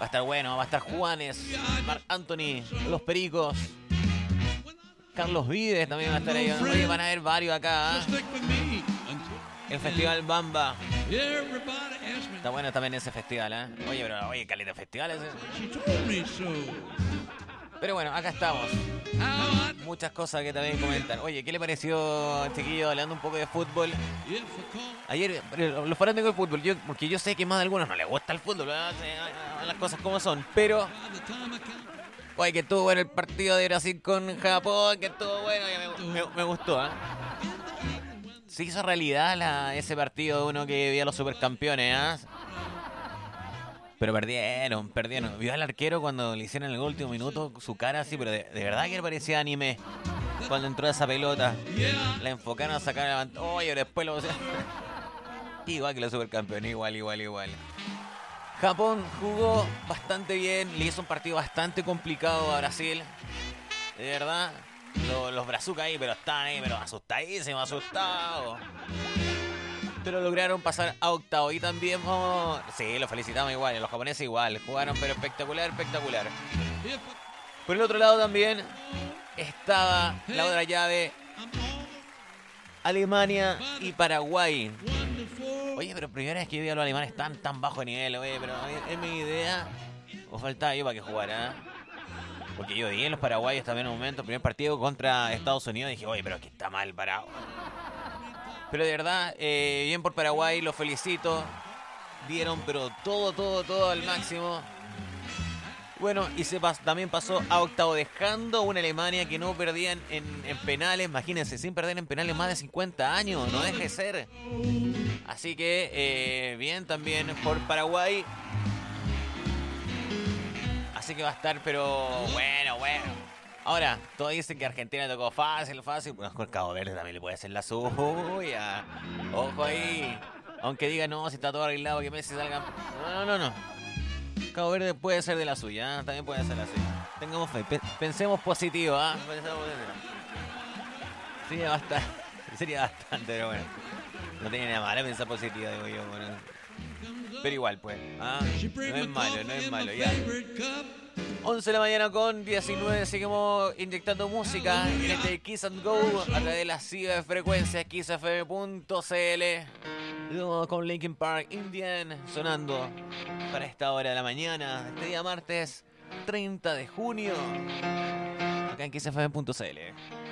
a estar bueno, va a estar Juanes, Marc Anthony, Los Pericos, Carlos Vives también va a estar ahí. Oye, van a haber varios acá. El Festival Bamba. Está bueno también ese festival, ¿eh? Oye, caleta de festivales. Pero bueno, acá estamos. Muchas cosas que también comentan. Oye, ¿qué le pareció, chiquillo, hablando un poco de fútbol? Ayer, los fanáticos del fútbol, porque yo sé que más de algunos no les gusta el fútbol, las cosas como son, pero... Oye, que estuvo bueno el partido de Brasil con Japón, que estuvo bueno, me gustó, ¿eh? Se hizo realidad ese partido de uno que vio a los supercampeones, ¿eh? Pero perdieron. Vio al arquero cuando le hicieron el gol último minuto, su cara así, pero de verdad que le parecía anime. Cuando entró esa pelota, la enfocaron a sacar la pantalla. Oye, después lo... Igual que los supercampeones, igual. Japón jugó bastante bien, le hizo un partido bastante complicado a Brasil. De verdad, los brazucas ahí, pero están ahí, pero asustadísimos, asustados. Pero lograron pasar a octavo y también, sí, los felicitamos igual, los japoneses igual, jugaron pero espectacular. Por el otro lado también estaba la otra llave, Alemania y Paraguay. Oye, pero primera vez que yo vi a los alemanes tan bajo de nivel, oye, pero es mi idea, o faltaba yo para que jugara, porque yo vi en los paraguayos también en un momento, primer partido contra Estados Unidos, y dije, oye, pero es que está mal parado. Pero de verdad, bien por Paraguay, los felicito. Dieron pero todo al máximo. Bueno, y también pasó a octavo, dejando una Alemania que no perdían en penales. Imagínense, sin perder en penales más de 50 años. No deje de ser. Así que, bien también por Paraguay. Así que va a estar, pero bueno. Ahora, todos dicen que Argentina tocó fácil. Pues con Cabo Verde también le puede hacer la suya. Ojo ahí. Aunque diga no, si está todo arreglado, que Messi salga. No. Cabo Verde puede ser de la suya, ¿eh? También puede ser la suya. Tengamos fe, pensemos positivo, ¿ah? Sería bastante, pero bueno. No tiene nada malo pensar positivo, digo yo. Bueno. Pero igual, pues. ¿Ah? No es malo, ya. 11 de la mañana con 19, seguimos inyectando música en este Kiss and Go a través de la CIBA de frecuencia kissfm.cl. Con Linkin Park, Indian, sonando para esta hora de la mañana, este día martes 30 de junio, acá en kissfm.cl.